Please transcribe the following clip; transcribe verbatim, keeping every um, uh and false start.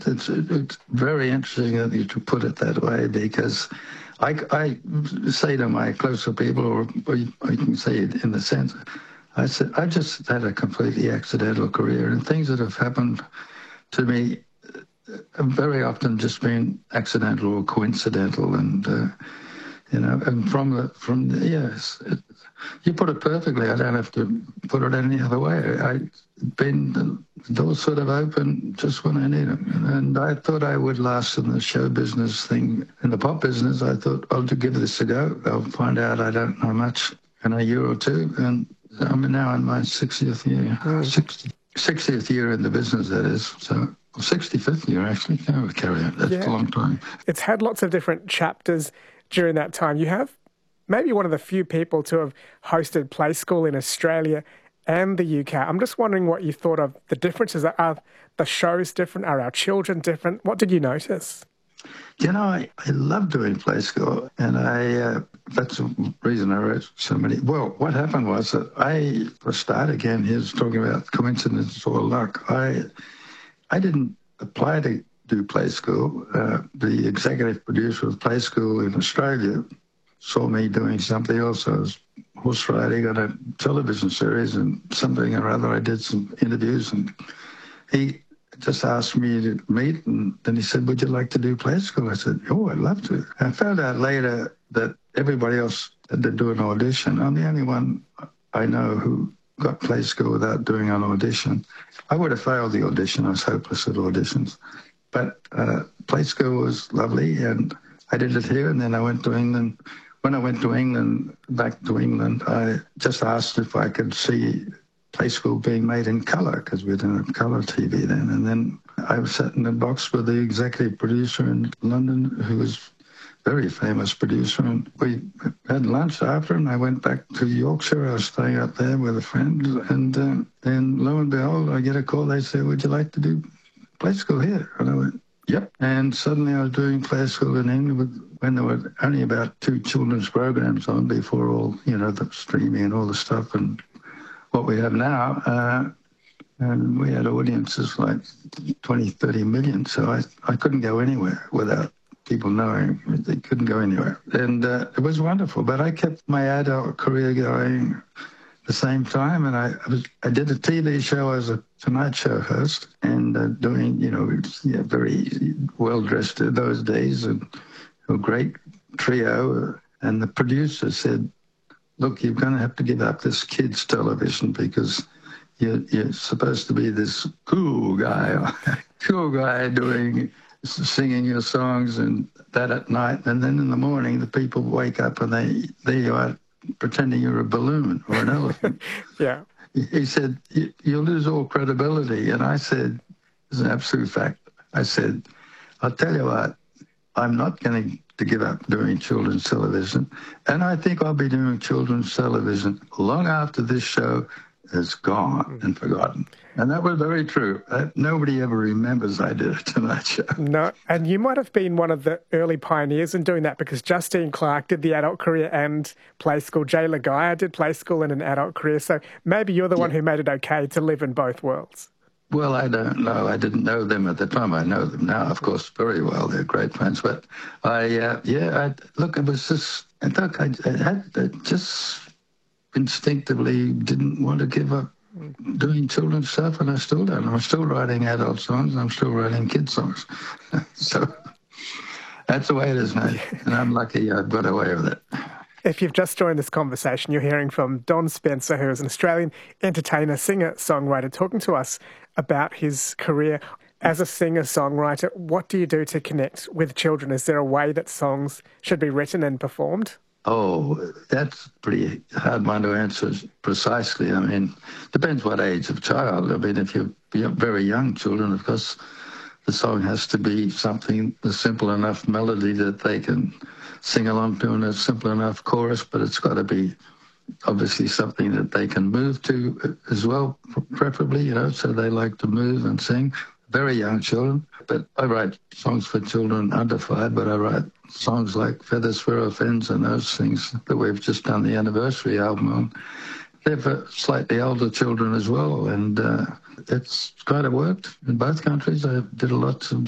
it's, it's very interesting that you to put it that way, because I, I say to my closer people, or, or I can say it in the sense, I said, I just had a completely accidental career, and things that have happened to me have very often just been accidental or coincidental, and uh, you know, and from the from the, yes, it, you put it perfectly. I don't have to put it any other way. I've been the doors sort of open just when I need them, and I thought I would last in the show business thing, in the pop business. I thought I'll give this a go. I'll find out I don't know much in a year or two, and I'm now in my sixtieth year, Mm. sixty, sixtieth year in the business, that is. So sixty-fifth year, actually. Oh, carry on. That's Yeah. a long time. It's had lots of different chapters during that time. You have maybe one of the few people to have hosted Play School in Australia and the U K. I'm just wondering what you thought of the differences. Are the shows different? Are our children different? What did you notice? You know, I, I love doing Play School, and I uh, that's the reason I wrote so many. Well, what happened was that I, for a start again, here's talking about coincidence or luck. I I didn't apply to do Play School. Uh, the executive producer of Play School in Australia saw me doing something else. I was horse riding on a television series and something or other. I did some interviews, and he just asked me to meet, and then he said, would you like to do Play School? I said, oh, I'd love to. I found out later that everybody else had to do an audition. I'm the only one I know who got Play School without doing an audition. I would have failed the audition. I was hopeless at auditions. But uh, Play School was lovely, and I did it here, and then I went to England. When I went to England, back to England, I just asked if I could see Play School being made in colour, because we didn't have colour T V then. And then I sat in a box with the executive producer in London, who was a very famous producer, and we had lunch after, and I went back to Yorkshire. I was staying up there with a friend, and uh, then lo and behold, I get a call. They say, would you like to do Play School here? And I went, yep. And suddenly I was doing Play School in England with, when there were only about two children's programs on before all, you know, the streaming and all the stuff and what we have now. Uh, and we had audiences like twenty, thirty million. So I, I couldn't go anywhere without people knowing. They couldn't go anywhere. And uh, it was wonderful. But I kept my adult career going at the same time. And I, I, was, I did a T V show as a Tonight Show host, and uh, doing, you know, yeah, very well-dressed in those days, and a great trio. And the producer said, look, you're going to have to give up this kids' television, because you're, you're supposed to be this cool guy, cool guy doing, singing your songs, and that at night. And then in the morning, the people wake up and they, there you are, pretending you're a balloon or an elephant. Yeah. He said, you'll lose all credibility. And I said, it's an absolute fact. I said, I'll tell you what, I'm not going to give up doing children's television. And I think I'll be doing children's television long after this show is gone and forgotten. And that was very true. Uh, nobody ever remembers I did a Tonight Show. No, and you might have been one of the early pioneers in doing that, because Justine Clarke did the adult career and Play School. Jay Lagaya did Play School and an adult career. So maybe you're the yeah. one who made it okay to live in both worlds. Well, I don't know. I didn't know them at the time. I know them now, of course, very well. They're great friends. But I, uh, yeah, I, look, it was just, I thought I, I had I just instinctively didn't want to give up doing children's stuff, and I still don't. I'm still writing adult songs, and I'm still writing kids songs. So that's the way it is, mate. And I'm lucky I've got away with it. If you've just joined this conversation, you're hearing from Don Spencer, who is an Australian entertainer, singer, songwriter, talking to us about his career as a singer-songwriter. What do you do to connect with children? Is there a way that songs should be written and performed? Oh, that's a pretty hard one to answer precisely. I mean, depends what age of child. I mean, if you're very young children, of course, the song has to be something, a simple enough melody that they can sing along to, and a simple enough chorus, but it's got to be obviously something that they can move to as well, preferably, you know, so they like to move and sing. Very young children, but I write songs for children under five, but I write songs like Feathers, Furrow, Fins and those things that we've just done the anniversary album on. They're for slightly older children as well, and uh, it's kind of worked in both countries. I did a lot of